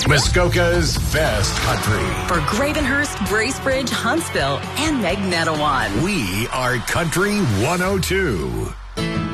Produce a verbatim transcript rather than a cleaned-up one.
Muskoka's best country. For Gravenhurst, Bracebridge, Huntsville, and Magnetowan. We are Country one oh two.